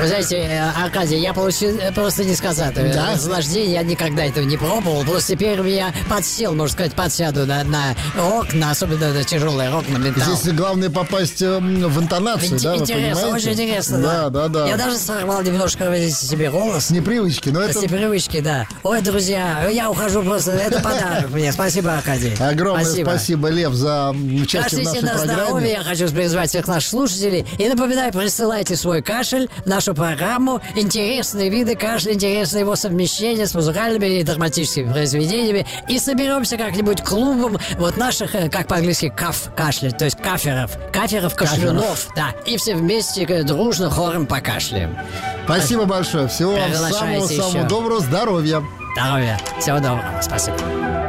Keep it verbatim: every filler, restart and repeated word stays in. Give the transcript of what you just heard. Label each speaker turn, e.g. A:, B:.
A: Вы знаете, Аркадий, я получил просто несказанное
B: да?
A: наслаждение. Я никогда этого не пробовал. Просто теперь я подсел, можно сказать, подсяду на, на окна, особенно на тяжелые окна, металл.
B: Здесь главное попасть в интонацию,
A: Ин-
B: да,
A: интересно,
B: вы
A: очень интересно,
B: да. Да, да, да.
A: Я даже сорвал немножко себе голос.
B: С непривычки, но это...
A: С непривычки, да. Ой, друзья, я ухожу просто. Это подарок мне. Спасибо, Аркадий.
B: Огромное спасибо, спасибо Лев, за участие
A: Кашляйте
B: в нашей
A: на
B: программе.
A: здоровье. Я хочу призвать всех наших слушателей. И напоминаю, присылайте свой кашель в нашу программу. Интересные виды кашля, интересное его совмещение с музыкальными и драматическими произведениями. И соберемся как-нибудь клубом вот наших, как по-английски, каф, кашлять, то есть каферов. Каферов, кашлюнов, да. И все вместе дружно хором покашляем.
B: Спасибо большое. Всего вам самого-самого доброго здоровья.
A: Здоровья. Всего доброго. Спасибо.